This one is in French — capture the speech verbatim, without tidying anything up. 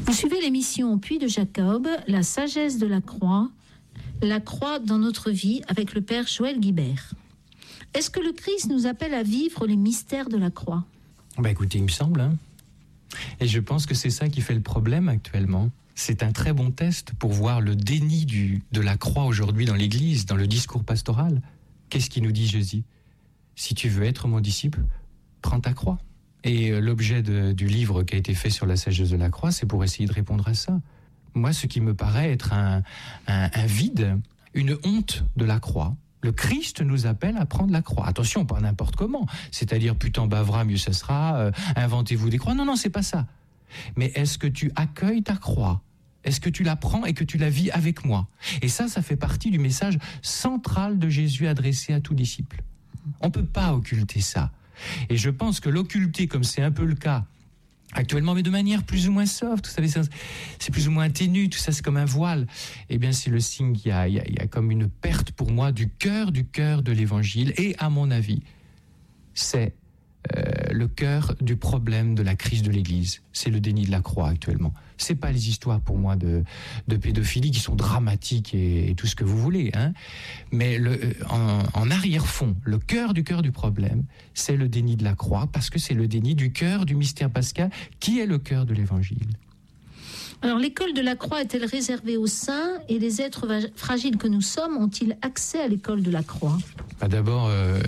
Vous suivez l'émission Puits de Jacob, la sagesse de la croix, la croix dans notre vie avec le Père Joël Guibert. Est-ce que le Christ nous appelle à vivre les mystères de la croix ? Bah écoutez, il me semble. Hein. Et je pense que c'est ça qui fait le problème actuellement. C'est un très bon test pour voir le déni du, de la croix aujourd'hui dans l'Église, dans le discours pastoral. Qu'est-ce qu'il nous dit Jésus ? Si tu veux être mon disciple, prends ta croix. Et l'objet de, du livre qui a été fait sur la sagesse de la croix, c'est pour essayer de répondre à ça. Moi, ce qui me paraît être un, un, un vide, une honte de la croix, le Christ nous appelle à prendre la croix. Attention, pas n'importe comment. C'est-à-dire, plus t'en baveras, mieux ça sera, euh, inventez-vous des croix. Non, non, c'est pas ça. Mais est-ce que tu accueilles ta croix ? Est-ce que tu la prends et que tu la vis avec moi ? Et ça, ça fait partie du message central de Jésus adressé à tout disciple. On ne peut pas occulter ça. Et je pense que l'occulter, comme c'est un peu le cas actuellement, mais de manière plus ou moins soft, vous savez, c'est plus ou moins ténu, tout ça c'est comme un voile, eh bien c'est le signe qu'il y a, il y a, il y a comme une perte pour moi du cœur, du cœur de l'évangile, et à mon avis, c'est euh, le cœur du problème de la crise de l'Église, c'est le déni de la croix actuellement. C'est pas les histoires pour moi de, de pédophilie qui sont dramatiques et, et tout ce que vous voulez, hein. Mais le, en, en arrière-fond, le cœur du cœur du problème, c'est le déni de la croix, parce que c'est le déni du cœur du mystère pascal, qui est le cœur de l'Évangile. Alors, l'école de la croix est-elle réservée aux saints, et les êtres fragiles que nous sommes ont-ils accès à l'école de la croix ? Bah d'abord, euh,